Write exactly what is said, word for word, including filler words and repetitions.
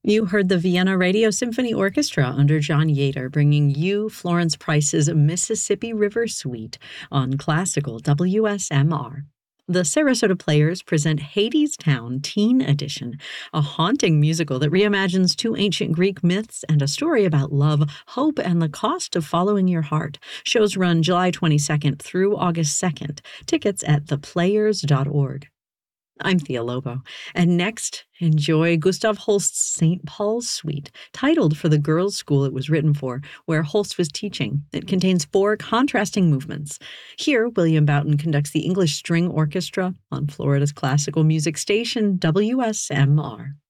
You heard the Vienna Radio Symphony Orchestra under John Yater bringing you Florence Price's Mississippi River Suite on classical W S M R. The Sarasota Players present Hadestown Teen Edition, a haunting musical that reimagines two ancient Greek myths and a story about love, hope, and the cost of following your heart. Shows run July twenty-second through August second. Tickets at the players dot org. I'm Thea Lobo, and next, enjoy Gustav Holst's Saint Paul's Suite, titled for the girls' school it was written for, where Holst was teaching. It contains four contrasting movements. Here, William Boughton conducts the English String Orchestra on Florida's classical music station, W S M R.